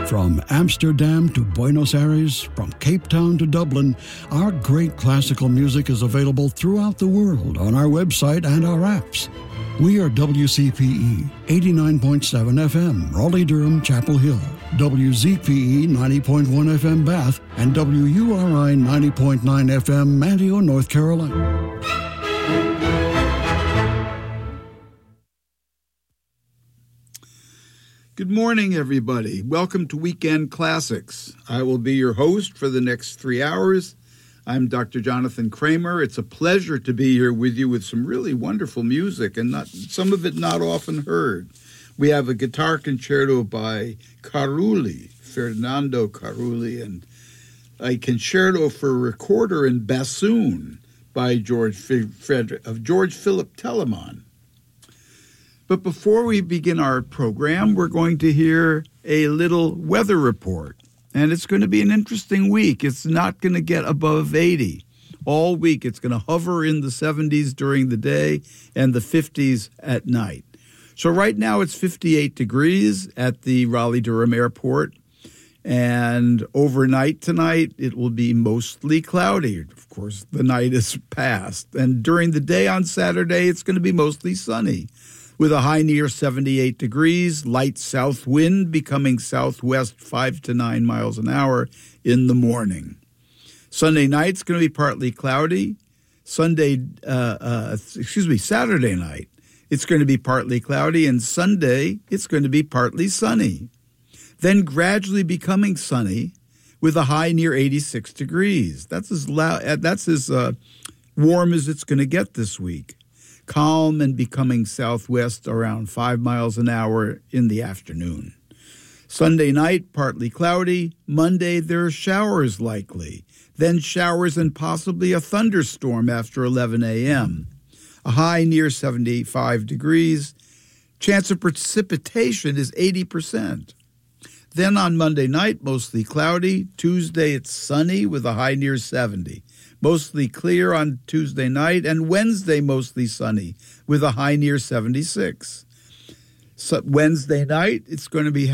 From Amsterdam to Buenos Aires, from Cape Town to Dublin, our great classical music is available throughout the world on our website and our apps. We are WCPE 89.7 FM, Raleigh-Durham, Chapel Hill, WZPE 90.1 FM, Bath, and WURI 90.9 FM, Manteo, North Carolina. Good morning, everybody. Welcome to Weekend Classics. I will be your host for the next 3 hours. I'm Dr. Jonathan Kramer. It's a pleasure to be here with you with some really wonderful music, and some of it not often heard. We have a guitar concerto by Carulli, Fernando Carulli, and a concerto for recorder and bassoon by George Philip Telemann. But before we begin our program, we're going to hear a little weather report. And it's going to be an interesting week. It's not going to get above 80 all week. It's going to hover in the 70s during the day and the 50s at night. So right now it's 58 degrees at the Raleigh-Durham Airport. And overnight tonight, it will be mostly cloudy. Of course, the night is past. And during the day on Saturday, it's going to be mostly sunny, with a high near 78 degrees, light south wind becoming southwest 5 to 9 miles an hour in the morning. Sunday night's going to be partly cloudy. Saturday night, it's going to be partly cloudy, and Sunday, it's going to be partly sunny. Then gradually becoming sunny with a high near 86 degrees. That's as warm as it's going to get this week. Calm and becoming southwest around 5 miles an hour in the afternoon. Sunday night, partly cloudy. Monday, there are showers likely. Then showers and possibly a thunderstorm after 11 a.m. A high near 75 degrees. Chance of precipitation is 80%. Then on Monday night, mostly cloudy. Tuesday, it's sunny with a high near 70. Mostly clear on Tuesday night, and Wednesday mostly sunny with a high near 76. So Wednesday night, there's going to be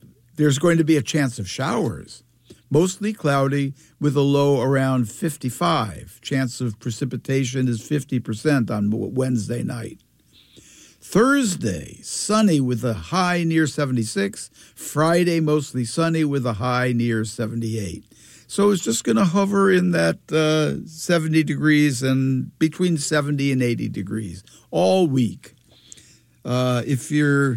a chance of showers. Mostly cloudy with a low around 55. Chance of precipitation is 50% on Wednesday night. Thursday, sunny with a high near 76. Friday, mostly sunny with a high near 78. So it's just going to hover in that 70 degrees and between 70 and 80 degrees all week. If you're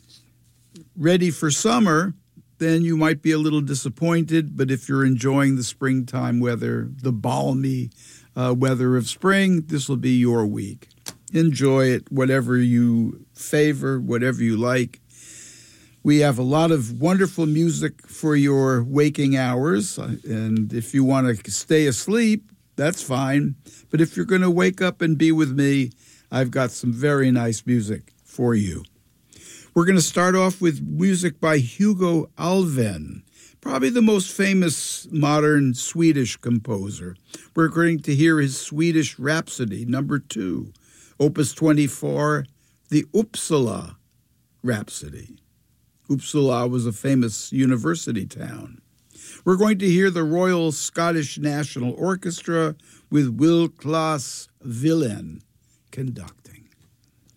ready for summer, then you might be a little disappointed. But if you're enjoying the springtime weather, the balmy weather of spring, this will be your week. Enjoy it, whatever you favor, whatever you like. We have a lot of wonderful music for your waking hours, and if you want to stay asleep, that's fine. But if you're going to wake up and be with me, I've got some very nice music for you. We're going to start off with music by Hugo Alfvén, probably the most famous modern Swedish composer. We're going to hear his Swedish Rhapsody, number 2, Opus 24, the Uppsala Rhapsody. Uppsala was a famous university town. We're going to hear the Royal Scottish National Orchestra with Will Claes Wilén conduct.